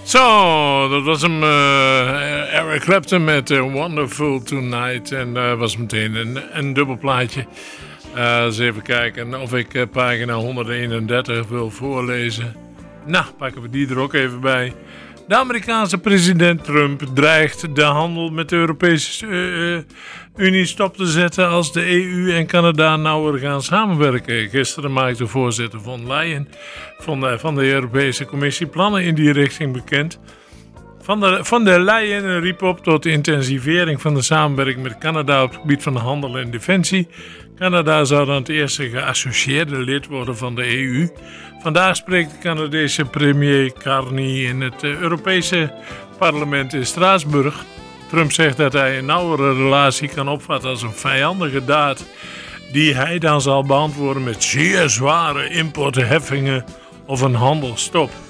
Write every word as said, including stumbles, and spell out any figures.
Zo, dat was hem, uh, Eric Clapton met uh, Wonderful Tonight. En dat uh, was meteen een, een dubbel plaatje. Uh, eens even kijken of ik uh, pagina honderdeenendertig wil voorlezen. Nou, pakken we die er ook even bij. De Amerikaanse president Trump dreigt de handel met de Europese uh, Unie stop te zetten als de E U en Canada nauwer gaan samenwerken. Gisteren maakte voorzitter von Leyen van de, van de Europese Commissie plannen in die richting bekend. Van der, van der Leyen riep op tot de intensivering van de samenwerking met Canada op het gebied van handel en defensie. Canada zou dan het eerste geassocieerde lid worden van de E U. Vandaag spreekt de Canadese premier Carney in het Europese parlement in Straatsburg. Trump zegt dat hij een nauwere relatie kan opvatten als een vijandige daad, die hij dan zal beantwoorden met zeer zware importheffingen of een handelsstop.